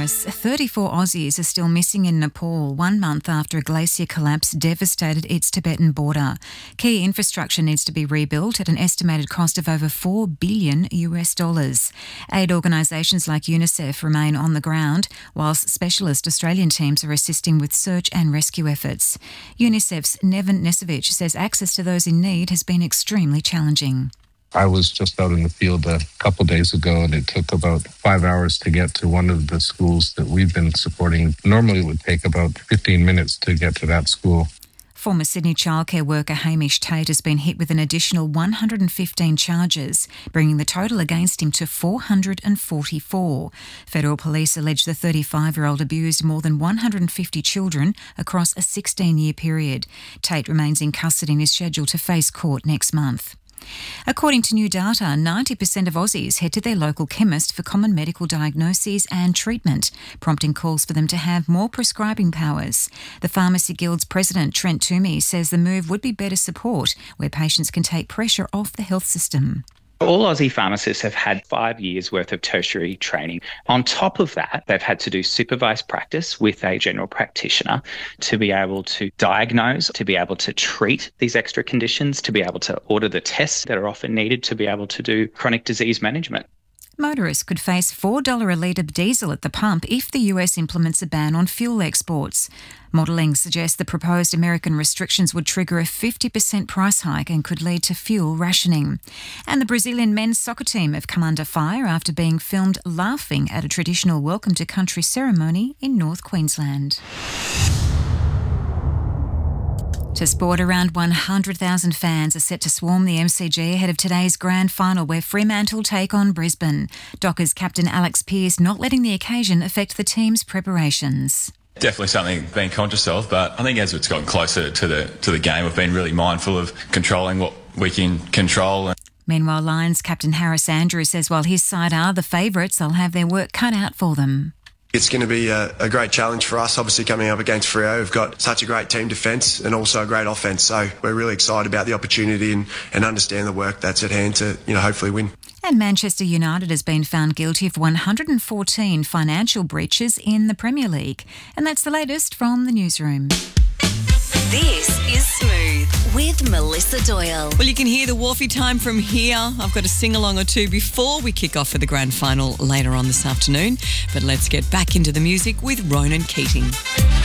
US, 34 Aussies are still missing in Nepal 1 month after a glacier collapse devastated its Tibetan border. Key infrastructure needs to be rebuilt at an estimated cost of over $4 billion. Aid organisations like UNICEF remain on the ground, whilst specialist Australian teams are assisting with search and rescue efforts. UNICEF's Neven Nesovic says access to those in need has been extremely challenging. I was just out in the field a couple days ago, and it took about 5 hours to get to one of the schools that we've been supporting. Normally it would take about 15 minutes to get to that school. Former Sydney childcare worker Hamish Tate has been hit with an additional 115 charges, bringing the total against him to 444. Federal police allege the 35-year-old abused more than 150 children across a 16-year period. Tate remains in custody and is scheduled to face court next month. According to new data, 90% of Aussies head to their local chemist for common medical diagnoses and treatment, prompting calls for them to have more prescribing powers. The Pharmacy Guild's president, Trent Toomey, says the move would be better support, where patients can take pressure off the health system. All Aussie pharmacists have had 5 years' worth of tertiary training. On top of that, they've had to do supervised practice with a general practitioner to be able to diagnose, to be able to treat these extra conditions, to be able to order the tests that are often needed to be able to do chronic disease management. Motorists could face $4 a litre diesel at the pump if the US implements a ban on fuel exports. Modelling suggests the proposed American restrictions would trigger a 50% price hike and could lead to fuel rationing. And the Brazilian men's soccer team have come under fire after being filmed laughing at a traditional welcome to country ceremony in North Queensland. To sport, around 100,000 fans are set to swarm the MCG ahead of today's grand final where Fremantle take on Brisbane. Dockers captain Alex Pearce not letting the occasion affect the team's preparations. Definitely something being conscious of, but I think as it's gotten closer to the game, we've been really mindful of controlling what we can control. Meanwhile, Lions captain Harris Andrews says while his side are the favourites, they'll have their work cut out for them. It's going to be a great challenge for us, obviously coming up against Freo. We've got such a great team defence and also a great offence, so we're really excited about the opportunity and understand the work that's at hand to hopefully win. And Manchester United has been found guilty of 114 financial breaches in the Premier League. And that's the latest from the newsroom. This is Smooth with Melissa Doyle. Well, you can hear the Wharfie time from here. I've got a sing-along or two before we kick off for the grand final later on this afternoon. But let's get back into the music with Ronan Keating.